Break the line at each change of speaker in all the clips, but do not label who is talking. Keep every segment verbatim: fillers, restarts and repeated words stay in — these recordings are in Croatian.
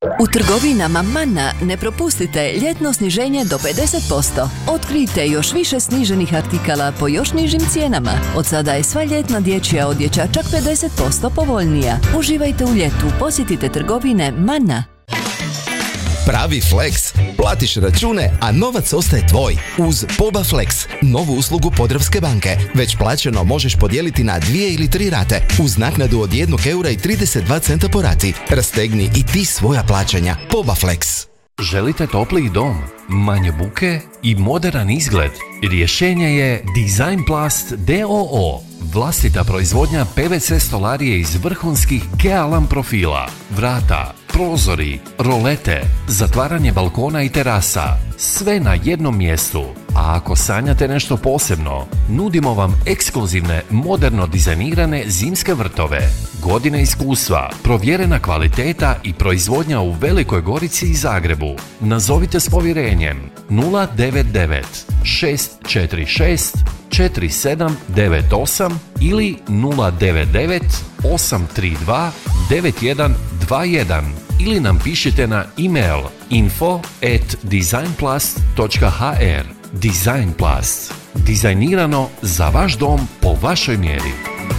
U trgovinama Manna ne propustite ljetno sniženje do pedeset posto. Otkrijte još više sniženih artikala po još nižim cijenama. Od sada je sva ljetna dječja odjeća čak pedeset posto povoljnija. Uživajte u ljetu, posjetite trgovine Manna.
Pravi Flex. Platiš račune, a novac ostaje tvoj. Uz Poba Flex, novu uslugu Podravske banke. Već plaćeno možeš podijeliti na dvije ili tri rate, uz naknadu od jednog eura i trideset dva centa po rati. Rastegni i ti svoja plaćanja. Poba Flex.
Želite topliji dom, manje buke i moderan izgled? Rješenje je Designplast d o o. Vlastita proizvodnja pe ve ce stolarije iz vrhunskih Gealam profila, vrata, prozori, rolete, zatvaranje balkona i terasa. Sve na jednom mjestu. A ako sanjate nešto posebno, nudimo vam ekskluzivne, moderno dizajnirane zimske vrtove. Godine iskustva, provjerena kvaliteta i proizvodnja u Velikoj Gorici i Zagrebu. Nazovite s povjerenjem nula devet devet šest četiri šest četiri sedam devet osam ili nula devet devet osam tri dva devet jedan dva jedan ili nam pišite na e-mail info at designplast točka h r. Designplast. Dizajnirano za vaš dom po vašoj mjeri.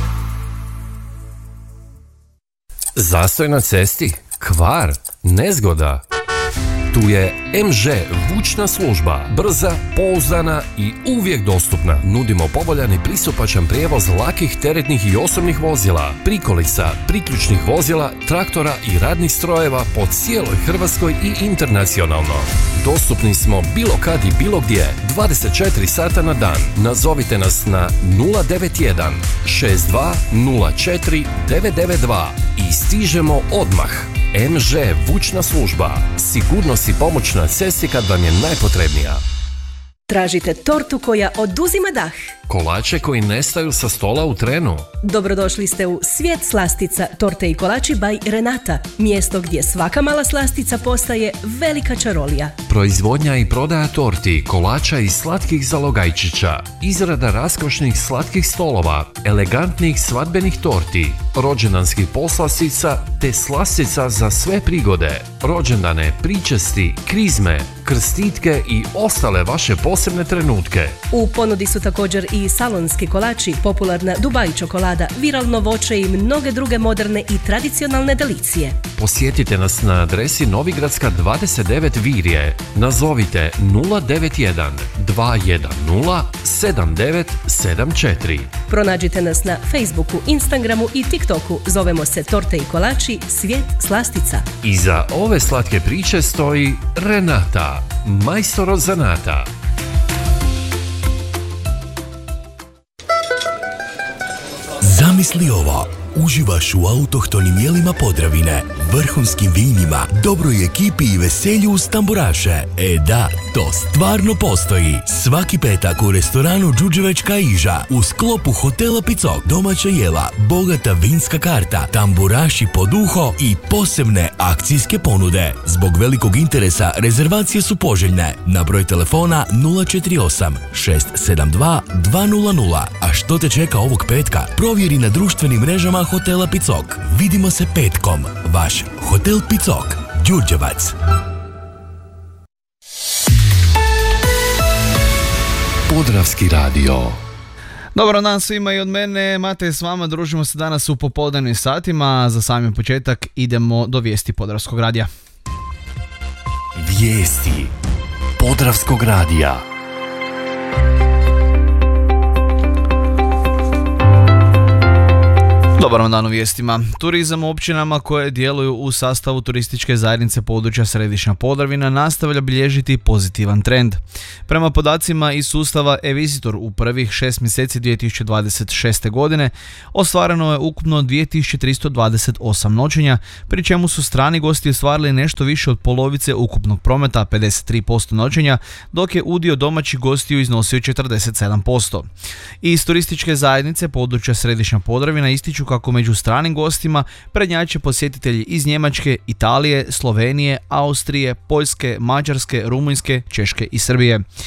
Zastoj na cesti? Kvar? Nezgoda? Tu je em žé vučna služba. Brza, pouzdana i uvijek dostupna. Nudimo povoljan i pristupačan prijevoz lakih, teretnih i osobnih vozila, prikolica, priključnih vozila, traktora i radnih strojeva po cijeloj Hrvatskoj i internacionalno. Dostupni smo bilo kad i bilo gdje, dvadeset četiri sata na dan. Nazovite nas na nula devet jedan šest dva nula četiri devet devet dva i stižemo odmah. em žé vučna služba. Sigurnost i pomoć na cesti kad vam je najpotrebnija.
Tražite tortu koja oduzima dah?
Kolače koji nestaju sa stola u trenu?
Dobrodošli ste u svijet slastica, torte i kolači by Renata. Mjesto gdje svaka mala slastica postaje velika čarolija.
Proizvodnja i prodaja torti, kolača i slatkih zalogajčića. Izrada raskošnih slatkih stolova, elegantnih svadbenih torti, rođendanskih poslastica te slastica za sve prigode. Rođendane, pričesti, krizme, krstitke i ostale vaše posebne trenutke.
U ponudi su također i salonski kolači, popularna Dubai čokolada, viralno voće i mnoge druge moderne i tradicionalne delicije.
Posjetite nas na adresi Novigradska dvadeset devet Virje. Nazovite nula devet jedan dva jedan nula sedam devet sedam četiri.
Pronađite nas na Facebooku, Instagramu i TikToku. Zovemo se Torte i kolači, svijet slastica.
Iza ove slatke priče stoji Renata, majstor od zanata.
Zamisli ovo, uživaš u autohtonim jelima Podravine, vrhunskim vinima, dobroj ekipi i veselju uz tamburaše. E da, to stvarno postoji. Svaki petak u restoranu Đurđevečka Iža, u sklopu hotela Picok, domaća jela, bogata vinska karta, tamburaši pod uho i posebne akcijske ponude. Zbog velikog interesa rezervacije su poželjne. Na broj telefona nula četiri osam šest sedam dva dva nula nula. A što te čeka ovog petka? Provjeri na društvenim mrežama hotela Picok. Vidimo se petkom. Vaš Hotel Picok, Đurđevac.
Podravski radio.
Dobar dan svima i od mene, Matej s vama, družimo se danas u popodnevnim satima. Za sami početak idemo do vijesti Podravskog radija.
Vijesti Podravskog radija.
Dobar vam dan u vijestima. Turizam u općinama koje djeluju u sastavu turističke zajednice područja Središnja Podravina nastavlja bilježiti pozitivan trend. Prema podacima iz sustava e-Visitor u prvih šest mjeseci dvije tisuće dvadeset šeste. godine ostvareno je ukupno dvije tisuće tristo dvadeset osam noćenja, pri čemu su strani gosti ostvarili nešto više od polovice ukupnog prometa, pedeset tri posto noćenja, dok je udio domaćih gostiju iznosio četrdeset sedam posto. Iz turističke zajednice područja Središnja Podravina ističu kako među stranim gostima prednjače posjetitelji iz Njemačke, Italije, Slovenije, Austrije, Poljske, Mađarske, Rumunjske, Češke i Srbije.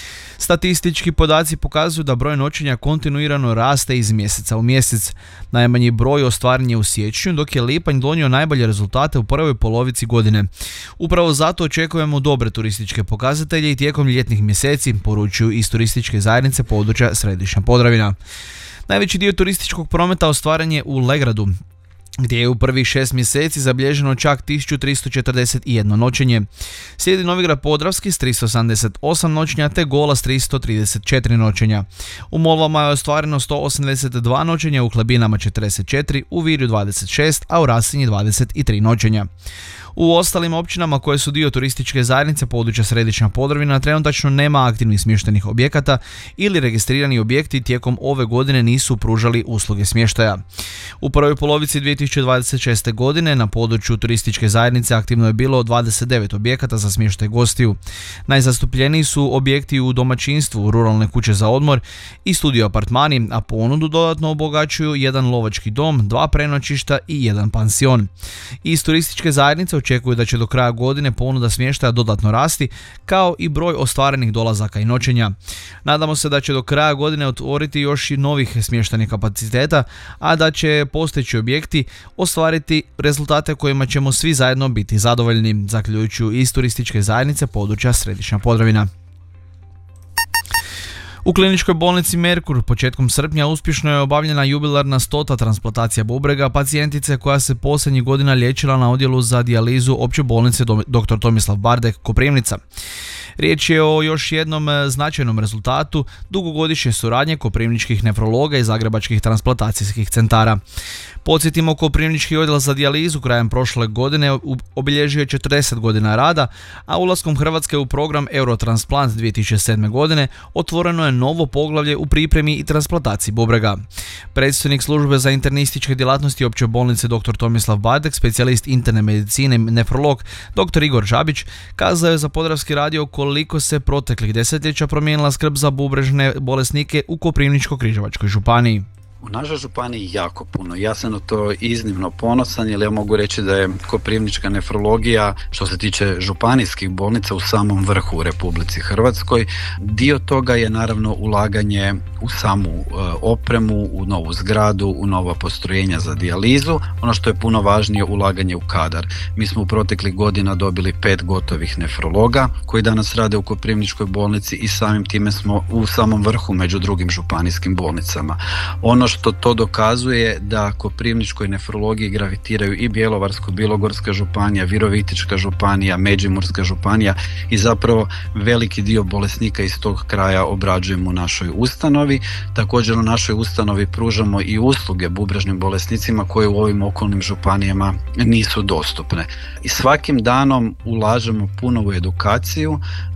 Statistički podaci pokazuju da broj noćenja kontinuirano raste iz mjeseca u mjesec. Najmanji broj ostvaren je u siječnju, dok je lipanj donio najbolje rezultate u prvoj polovici godine. Upravo zato očekujemo dobre turističke pokazatelje i tijekom ljetnih mjeseci, poručuju iz turističke zajednice područja Središnja Podravina. Najveći dio turističkog prometa ostvaren je u Legradu, gdje je u prvih šest mjeseci zabilježeno čak tisuću tristo četrdeset jedno noćenje. Slijedi Novigrad Podravski s tristo sedamdeset osam noćenja te Gola s tristo trideset četiri noćenja. U Molvama je ostvareno sto osamdeset dva noćenja, u Klebinama četrdeset četiri, u Virju dvadeset šest, a u Rasinji dvadeset tri noćenja. U ostalim općinama koje su dio turističke zajednice područja Središnja Podravina trenutačno nema aktivnih smještajnih objekata ili registrirani objekti tijekom ove godine nisu pružali usluge smještaja. U prvoj polovici dvije tisuće dvadeset šeste. godine na području turističke zajednice aktivno je bilo dvadeset devet objekata za smještaj gostiju. Najzastupljeniji su objekti u domaćinstvu, ruralne kuće za odmor i studio apartmani, a ponudu dodatno obogaćuju jedan lovački dom, dva prenoćišta i jedan pansion. Iz turističke zajednice očekuju da će do kraja godine ponuda smještaja dodatno rasti, kao i broj ostvarenih dolazaka i noćenja. Nadamo se da će do kraja godine otvoriti još i novih smještajnih kapaciteta, a da će postojeći objekti ostvariti rezultate kojima ćemo svi zajedno biti zadovoljni, zaključuju iz turističke zajednice područja Središnja Podravina. U kliničkoj bolnici Merkur početkom srpnja uspješno je obavljena jubilarna stota transplantacija bubrega pacijentice koja se posljednjih godina liječila na odjelu za dijalizu opće bolnice dr. Tomislav Bardek, Koprivnica. Riječ je o još jednom značajnom rezultatu dugogodišnje suradnje koprivničkih nefrologa i zagrebačkih transplantacijskih centara. Podsjetimo, Koprivnički odjel za dijalizu krajem prošle godine obilježio je četrdeset godina rada, a ulaskom Hrvatske u program Eurotransplant dvije tisuće sedme. godine otvoreno je novo poglavlje u pripremi i transplantaciji bubrega. Predstojnik službe za internističke djelatnosti opće bolnice dr. Tomislav Bardek, specijalist interne medicine i nefrolog dr. Igor Žabić, kazao je za Podravski radio koliko se proteklih desetljeća promijenila skrb za bubrežne bolesnike u Koprivničko-križevačkoj županiji.
U našoj županiji jako puno. Ja sam na to iznimno ponosan, jer ja mogu reći da je koprivnička nefrologija, što se tiče županijskih bolnica, u samom vrhu u Republici Hrvatskoj. Dio toga je naravno ulaganje u samu e, opremu, u novu zgradu, u nova postrojenja za dijalizu. Ono što je puno važnije, ulaganje u kadar. Mi smo u proteklih godina dobili pet gotovih nefrologa koji danas rade u Koprivničkoj bolnici i samim time smo u samom vrhu među drugim županijskim bolnicama. Ono što to dokazuje da Koprivničkoj nefrologiji gravitiraju i Bjelovarsko-bilogorska županija, Virovitička županija, Međimurska županija i zapravo veliki dio bolesnika iz tog kraja obrađujemo u našoj ustanovi. Također u našoj ustanovi pružamo i usluge bubrežnim bolesnicima koje u ovim okolnim županijama nisu dostupne. I svakim danom ulažemo puno u edukaciju,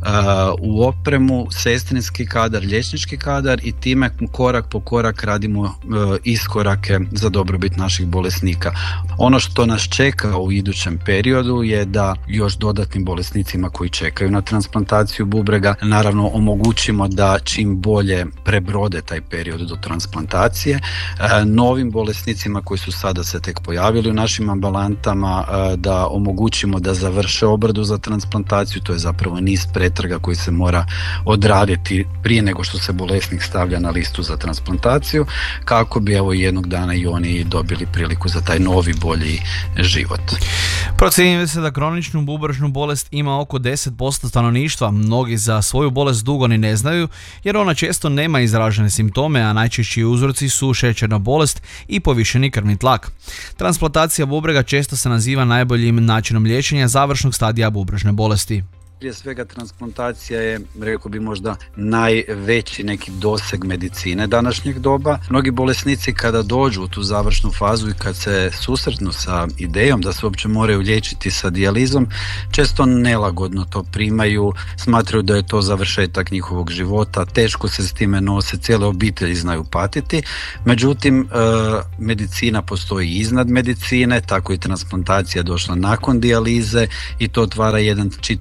u opremu, sestrinski kadar, liječnički kadar i time korak po korak radimo iskorake za dobrobit naših bolesnika. Ono što nas čeka u idućem periodu je da još dodatnim bolesnicima koji čekaju na transplantaciju bubrega naravno omogućimo da čim bolje prebrode taj period do transplantacije. Novim bolesnicima koji su sada se tek pojavili u našim ambulantama da omogućimo da završe obradu za transplantaciju. To je zapravo niz pretraga koji se mora odraditi prije nego što se bolesnik stavlja na listu za transplantaciju, kako bi evo jednog dana i oni dobili priliku za taj novi, bolji život.
Procjenjuje se da kroničnu bubrežnu bolest ima oko deset posto stanovništva. Mnogi za svoju bolest dugo ni ne znaju jer ona često nema izražene simptome, a najčešći uzroci su šećerna bolest i povišeni krvni tlak. Transplantacija bubrega često se naziva najboljim načinom liječenja završnog stadija bubrežne bolesti.
Prije svega transplantacija je, rekao bi, možda najveći neki doseg medicine današnjeg doba. Mnogi bolesnici kada dođu u tu završnu fazu i kad se susretnu sa idejom da se uopće moraju liječiti sa dijalizom, često nelagodno to primaju, smatraju da je to završetak njihovog života, teško se s time nose, cijele obitelji znaju patiti. Međutim, medicina postoji iznad medicine, tako i transplantacija došla nakon dijalize i to otvara jedan čitavi novi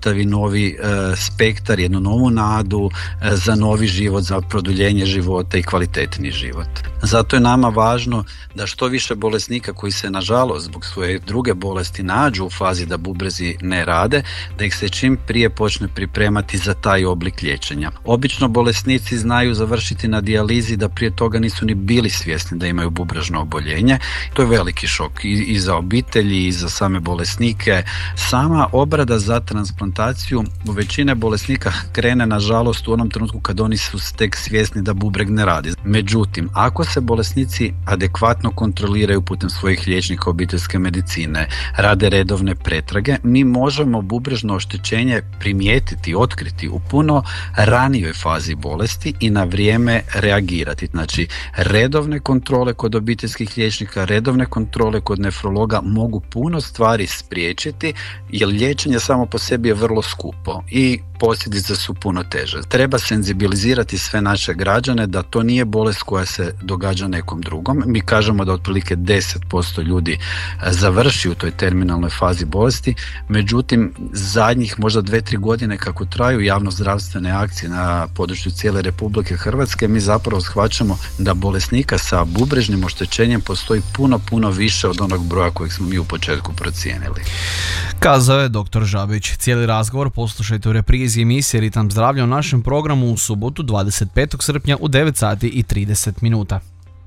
novi e, spektar, jednu novu nadu e, za novi život, za produljenje života i kvalitetni život. Zato je nama važno da što više bolesnika koji se nažalost zbog svoje druge bolesti nađu u fazi da bubrezi ne rade, da ih se čim prije počne pripremati za taj oblik liječenja. Obično bolesnici znaju završiti na dijalizi da prije toga nisu ni bili svjesni da imaju bubrežno oboljenje. To je veliki šok i, i za obitelji i za same bolesnike. Sama obrada za transplantaciju u većine bolesnika krene nažalost u onom trenutku kad oni su tek svjesni da bubreg ne radi. Međutim, ako se bolesnici adekvatno kontroliraju putem svojih liječnika obiteljske medicine, rade redovne pretrage, mi možemo bubrežno oštećenje primijetiti, otkriti u puno ranijoj fazi bolesti i na vrijeme reagirati. Znači, redovne kontrole kod obiteljskih liječnika, redovne kontrole kod nefrologa mogu puno stvari spriječiti, jer liječenje samo po sebi je vrlo skupo i posljedice su puno teže. Treba senzibilizirati sve naše građane da to nije bolest koja se događa nekom drugom. Mi kažemo da otprilike deset posto ljudi završi u toj terminalnoj fazi bolesti, međutim zadnjih možda dve, tri godine kako traju javnozdravstvene akcije na području cijele Republike Hrvatske, mi zapravo shvaćamo da bolesnika sa bubrežnim oštećenjem postoji puno, puno više od onog broja kojeg smo mi u početku procijenili.
Kazao je doktor Žabić. Cijeli razgovor poslušajte u reprizi emisije Ritam zdravlja u našem programu u subotu dvadeset petog srpnja u devet sati i trideset minuta.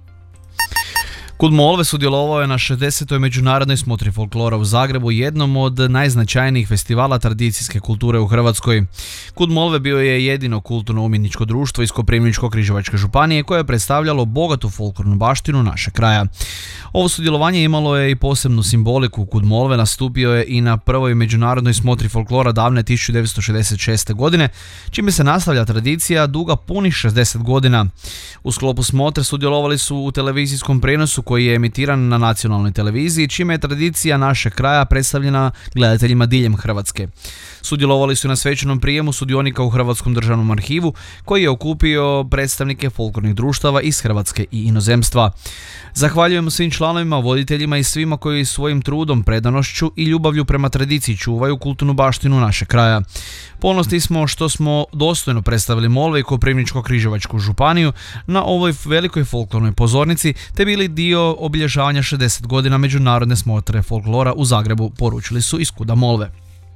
Kud Molve sudjelovao je na šezdesetoj međunarodnoj smotri folklora u Zagrebu, jednom od najznačajnijih festivala tradicijske kulture u Hrvatskoj. Kud Molve bio je jedino kulturno-umjetničko društvo iz Koprivničko-križevačke županije koje je predstavljalo bogatu folklornu baštinu našeg kraja. Ovo sudjelovanje imalo je i posebnu simboliku. Kud Molve nastupio je i na prvoj međunarodnoj smotri folklora davne tisuću devetsto šezdeset šeste. godine, čime se nastavlja tradicija duga punih šezdeset godina. U sklopu smotre sudjelovali su u televizijskom prijenosu koji je emitiran na nacionalnoj televiziji, čime je tradicija našeg kraja predstavljena gledateljima diljem Hrvatske. Sudjelovali su na svečanom prijemu sudionika u Hrvatskom državnom arhivu, koji je okupio predstavnike folklornih društava iz Hrvatske i inozemstva. Zahvaljujemo svim članovima, voditeljima i svima koji svojim trudom, predanošću i ljubavlju prema tradiciji čuvaju kulturnu baštinu našeg kraja. Ponosni smo što smo dostojno predstavili Molve i Koprivničko-križevačku županiju na ovoj velikoj folklornoj pozornici, te bili dio obilježavanja šezdeset godina međunarodne smotre folklora u Zagrebu, poručili su iz Kuda Molve.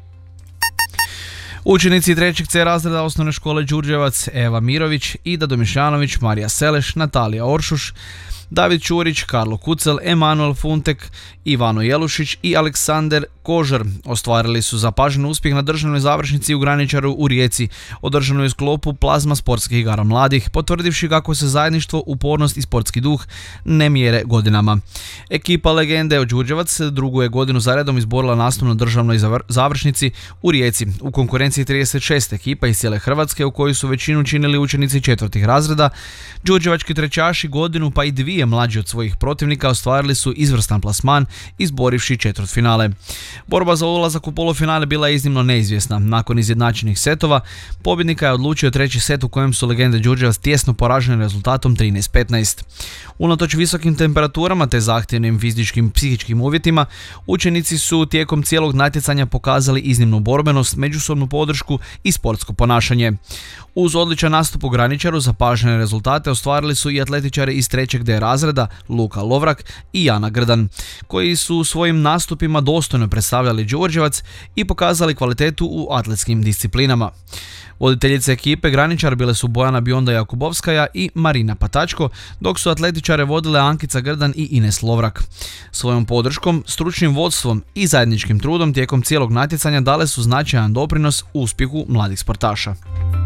Učenici trećeg C razreda osnovne škole Đurđevac, Eva Mirović, Ida Domišljanović, Marija Seleš, Natalija Oršuš, David Čurić, Karlo Kucel, Emanuel Funtek, Ivano Jelušić i Aleksandar Kožar ostvarili su zapažen uspjeh na državnoj završnici u Graničaru u Rijeci, održanoj u sklopu Plazma sportskih igara mladih, potvrdivši kako se zajedništvo, upornost i sportski duh ne mjere godinama. Ekipa legende od Đurđevac drugu je godinu zaredom izborila nastup na državnoj završnici u Rijeci u konkurenciji trideset šest ekipa iz cijele Hrvatske, u kojoj su većinu činili učenici četvrtih razreda. Đurđevački trećaši godinu pa i dvije mlađi od svojih protivnika ostvarili su izvrstan plasman izborivši četvrtfinale. Borba za ulazak u polufinale bila je iznimno neizvjesna. Nakon izjednačenih setova, pobjednika je odlučio treći set u kojem su legende Đurđevac tjesno poražene rezultatom trinaest petnaest. Unatoč visokim temperaturama te zahtjevnim fizičkim i psihičkim uvjetima, učenici su tijekom cijelog natjecanja pokazali iznimnu borbenost, međusobnu podršku i sportsko ponašanje. Uz odličan nastup u Graničaru zapažene rezultate ostvarili su i atletičari iz trećeg D razreda Luka Lovrak i Jana Grdan, koji su svojim nastupima dostojno predstavljali Đurđevac i pokazali kvalitetu u atletskim disciplinama. Voditeljice ekipe Graničar bile su Bojana Bionda Jakubovskaja i Marina Patačko, dok su atletičare vodile Ankica Grdan i Ines Lovrak. Svojom podrškom, stručnim vodstvom i zajedničkim trudom tijekom cijelog natjecanja dale su značajan doprinos uspjehu mladih sportaša.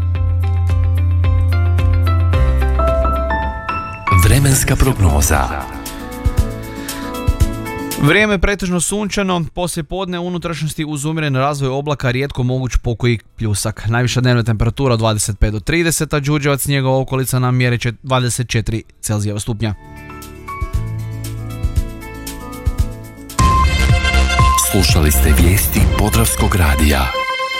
Vremenska prognoza.
Vrijeme je pretežno sunčano, poslije podne unutrašnjosti uz umjeren razvoj oblaka rijetko moguć pokoji pljusak. Najviša dnevna temperatura od dvadeset pet do trideset, a Đurđevac i njegova okolica nam mjere dvadeset četiri Celzijeva stupnja.
Slušali ste vijesti Podravskog radija.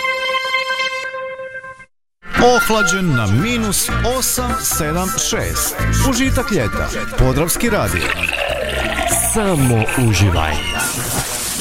Ohlađen na minus osam sedam šest. Užitak ljeta. Podravski radio.
Samo uživaj.